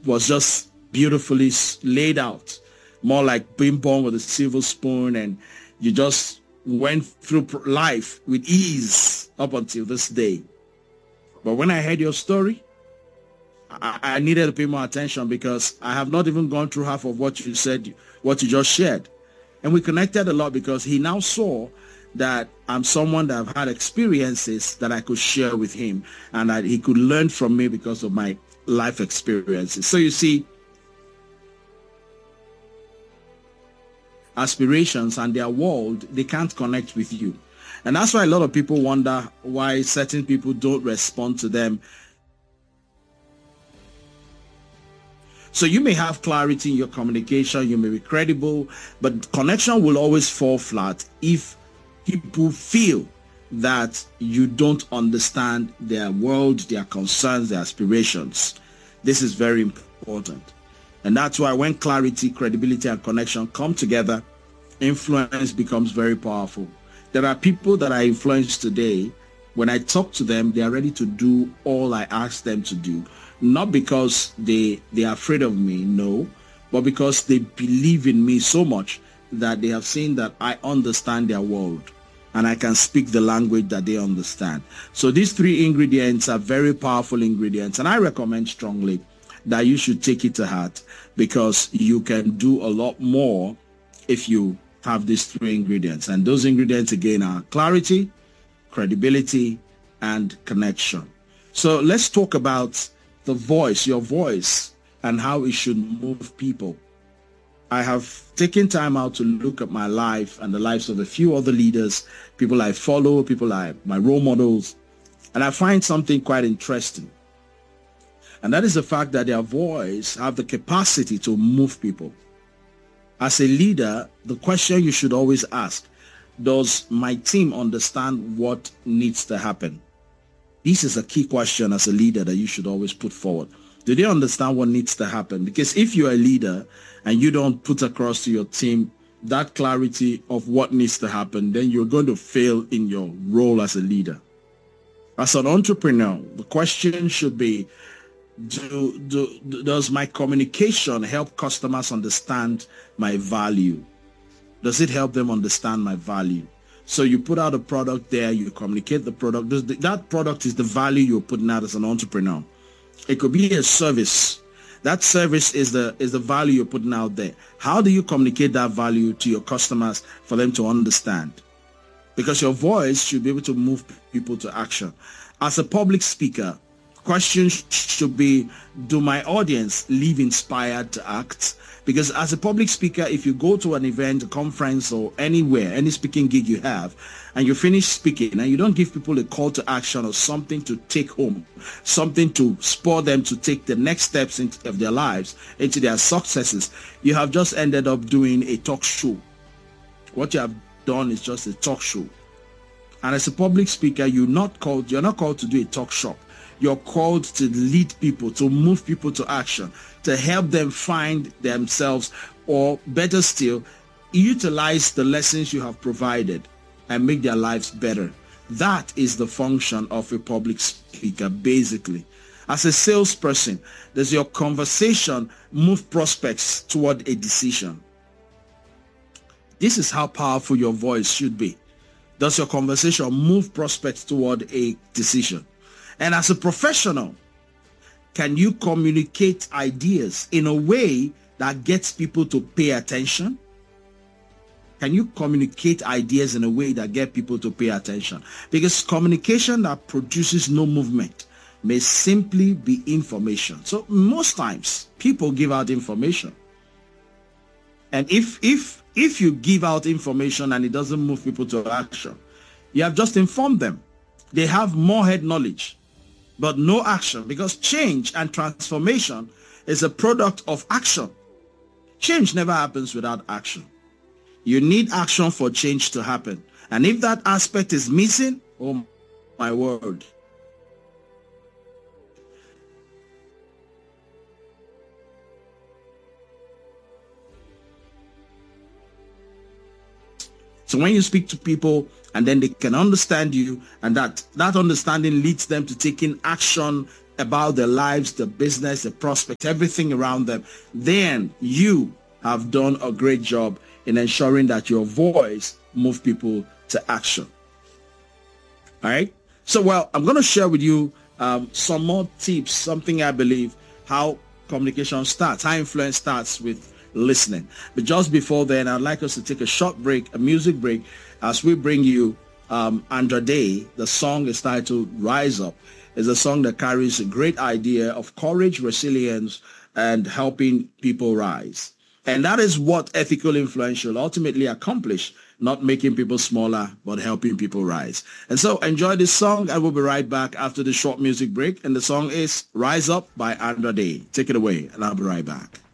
was just beautifully laid out, more like being born with a silver spoon, and you just went through life with ease up until this day. But when I heard your story, I needed to pay more attention, because I have not even gone through half of what you said, what you just shared. And we connected a lot, because he now saw that I'm someone that I've had experiences that I could share with him, and that he could learn from me because of my life experiences. So you see, aspirations and their world, they can't connect with you. And that's why a lot of people wonder why certain people don't respond to them. So you may have clarity in your communication, you may be credible, but connection will always fall flat if people feel that you don't understand their world, their concerns, their aspirations. This is very important. And that's why when clarity, credibility, and connection come together, influence becomes very powerful. There are people that I influence today. When I talk to them, they are ready to do all I ask them to do. Not because they are afraid of me, no, but because they believe in me so much that they have seen that I understand their world and I can speak the language that they understand. So these three ingredients are very powerful ingredients, and I recommend strongly that you should take it to heart, because you can do a lot more if you have these three ingredients. And those ingredients again are clarity, credibility, and connection. So let's talk about the voice, your voice, and how it should move people. I have taken time out to look at my life and the lives of a few other leaders, people I follow, people my role models, and I find something quite interesting. And that is the fact that their voice have the capacity to move people. As a leader, the question you should always ask, does my team understand what needs to happen? This is a key question as a leader that you should always put forward. Do they understand what needs to happen? Because if you're a leader and you don't put across to your team that clarity of what needs to happen, then you're going to fail in your role as a leader. As an entrepreneur, the question should be, does my communication help customers understand my value? Does it help them understand my value? So you put out a product there, you communicate the product. That product is the value you're putting out as an entrepreneur. It could be a service. That service is the value you're putting out there. How do you communicate that value to your customers for them to understand? Because your voice should be able to move people to action. As a public speaker, questions should be, do my audience leave inspired to act? Because as a public speaker, if you go to an event, a conference, or anywhere, any speaking gig you have, and you finish speaking and you don't give people a call to action or something to take home, something to spur them to take the next steps of their lives, into their successes, you have just ended up doing a talk show. What you have done is just a talk show. And as a public speaker, you're not called to do a talk shop. You're called to lead people, to move people to action, to help them find themselves, or better still, utilize the lessons you have provided and make their lives better. That is the function of a public speaker, basically. As a salesperson, does your conversation move prospects toward a decision? This is how powerful your voice should be. Does your conversation move prospects toward a decision? And as a professional, can you communicate ideas in a way that gets people to pay attention? Can you communicate ideas in a way that get people to pay attention? Because communication that produces no movement may simply be information. So most times people give out information. And if you give out information and it doesn't move people to action, you have just informed them. They have more head knowledge, but no action, because change and transformation is a product of action. Change never happens without action. You need action for change to happen. And if that aspect is missing, oh my word. So when you speak to people and then they can understand you, and that understanding leads them to taking action about their lives, their business, their prospects, everything around them, then you have done a great job in ensuring that your voice moves people to action. All right. So, well, I'm going to share with you some more tips, something I believe how communication starts, how influence starts with listening. But just before then, I'd like us to take a short break, a music break, as we bring you Andra Day. The song is titled Rise Up. It's a song that carries a great idea of courage, resilience, and helping people rise. And that is what ethical influence will ultimately accomplish, not making people smaller, but helping people rise. And so enjoy this song, and we'll be right back after the short music break. And the song is Rise Up by Andra Day. Take it away, and I'll be right back.